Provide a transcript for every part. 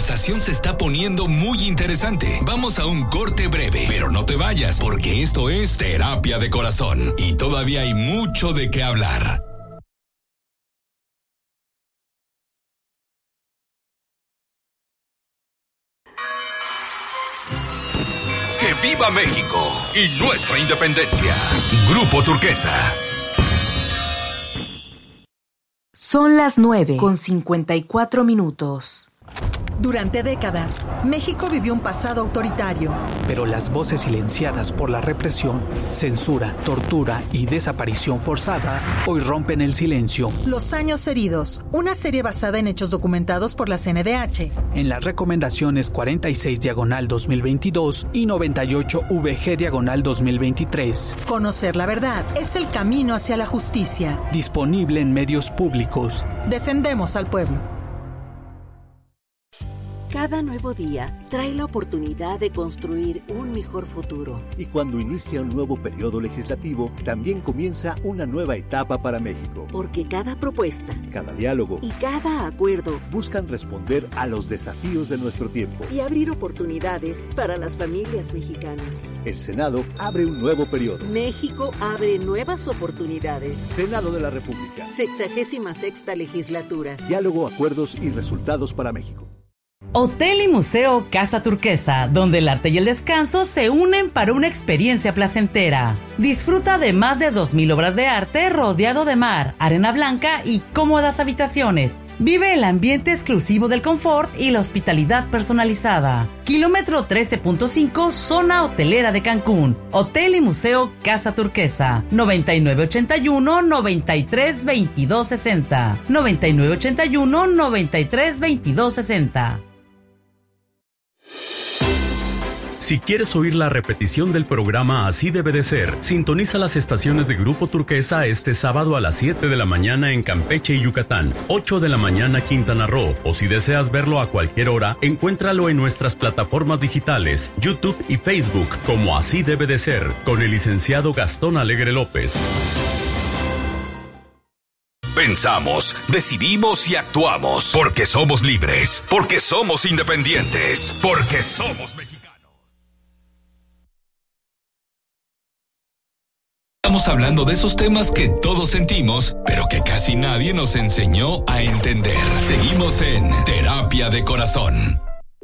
conversación se está poniendo muy interesante. Vamos a un corte breve, pero no te vayas, porque esto es Terapia de Corazón y todavía hay mucho de qué hablar. ¡Que viva México y nuestra independencia! Grupo Turquesa. Son las 9:54. Durante décadas, México vivió un pasado autoritario. Pero las voces silenciadas por la represión, censura, tortura y desaparición forzada hoy rompen el silencio. Los años heridos, una serie basada en hechos documentados por la CNDH. En las recomendaciones 46/2022 y 98VG/2023. Conocer la verdad es el camino hacia la justicia. Disponible en medios públicos. Defendemos al pueblo. Cada nuevo día trae la oportunidad de construir un mejor futuro. Y cuando inicia un nuevo periodo legislativo, también comienza una nueva etapa para México. Porque cada propuesta, cada diálogo y cada acuerdo buscan responder a los desafíos de nuestro tiempo y abrir oportunidades para las familias mexicanas. El Senado abre un nuevo periodo. México abre nuevas oportunidades. Senado de la República. 66ª legislatura. Diálogo, acuerdos y resultados para México. Hotel y Museo Casa Turquesa, donde el arte y el descanso se unen para una experiencia placentera. Disfruta de más de 2,000 obras de arte rodeado de mar, arena blanca y cómodas habitaciones. Vive el ambiente exclusivo del confort y la hospitalidad personalizada. Kilómetro 13.5, zona hotelera de Cancún. Hotel y Museo Casa Turquesa. 9981-932260. 9981-932260. Si quieres oír la repetición del programa Así debe de ser, sintoniza las estaciones de Grupo Turquesa este sábado a las 7 de la mañana en Campeche y Yucatán, 8 de la mañana Quintana Roo, o si deseas verlo a cualquier hora, encuéntralo en nuestras plataformas digitales, YouTube y Facebook, como Así debe de ser, con el licenciado Gastón Alegre López. Pensamos, decidimos y actuamos, porque somos libres, porque somos independientes, porque somos mexicanos. Estamos hablando de esos temas que todos sentimos, pero que casi nadie nos enseñó a entender. Seguimos en Terapia de Corazón.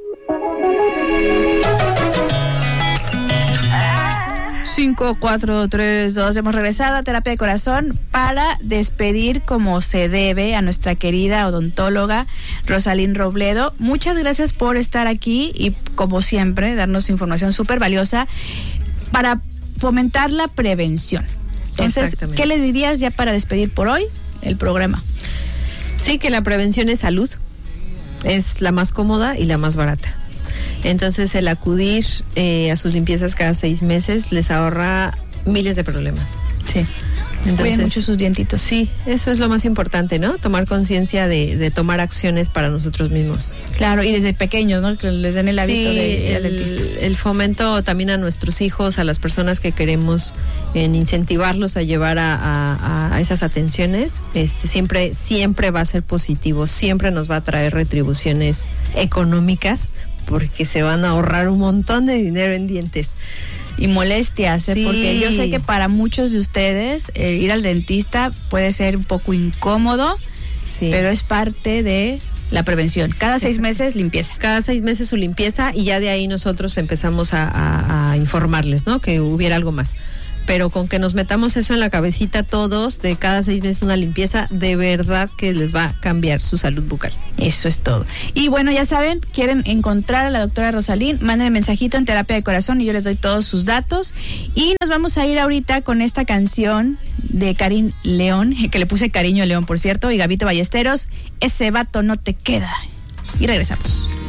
Cinco, 4, 3, 2. Hemos regresado a Terapia de Corazón para despedir como se debe a nuestra querida odontóloga Rosalín Robledo. Muchas gracias por estar aquí y, como siempre, darnos información súper valiosa para fomentar la prevención. Entonces, ¿qué le dirías ya para despedir por hoy el programa? Sí, que la prevención es salud. Es la más cómoda y la más barata. Entonces, el acudir a sus limpiezas cada 6 meses les ahorra miles de problemas. Sí. Entonces, cuiden mucho sus dientitos. Sí, eso es lo más importante, ¿no? Tomar conciencia de tomar acciones para nosotros mismos. Claro, y desde pequeños, ¿no? Que les den el hábito de ir al dentista. El fomento también a nuestros hijos, a las personas que queremos, en incentivarlos a llevar a esas atenciones, siempre va a ser positivo, siempre nos va a traer retribuciones económicas, porque se van a ahorrar un montón de dinero en dientes. Y molestias, sí. Porque yo sé que para muchos de ustedes ir al dentista puede ser un poco incómodo, sí, pero es parte de la prevención. Cada 6 meses limpieza. Cada 6 meses su limpieza, y ya de ahí nosotros empezamos a informarles, ¿no? Que hubiera algo más. Pero con que nos metamos eso en la cabecita todos, de cada 6 meses una limpieza, de verdad que les va a cambiar su salud bucal. Eso es todo. Y bueno, ya saben, quieren encontrar a la doctora Rosalín, manden el mensajito en Terapia de Corazón y yo les doy todos sus datos. Y nos vamos a ir ahorita con esta canción de Karim León, que le puse cariño a León, por cierto, y Gabito Ballesteros, Ese vato no te queda. Y regresamos.